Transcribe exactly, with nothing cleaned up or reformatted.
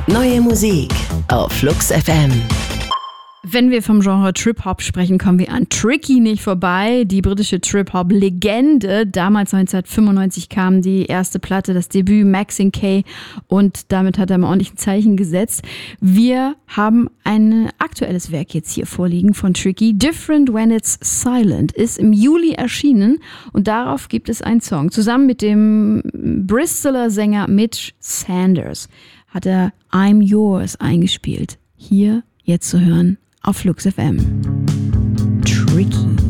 Neue Musik auf Flux F M. Wenn wir vom Genre Trip-Hop sprechen, kommen wir an Tricky nicht vorbei. Die britische Trip-Hop-Legende. Damals neunzehnhundertfünfundneunzig kam die erste Platte, das Debüt Maxine K. Und damit hat er mal ordentlich ein Zeichen gesetzt. Wir haben ein aktuelles Werk jetzt hier vorliegen von Tricky. Different When It's Silent ist im Juli erschienen. Und darauf gibt es einen Song. Zusammen mit dem Bristoler Sänger Mitch Sanders hat er I'm Yours eingespielt. Hier jetzt zu hören auf Flux F M. Tricky.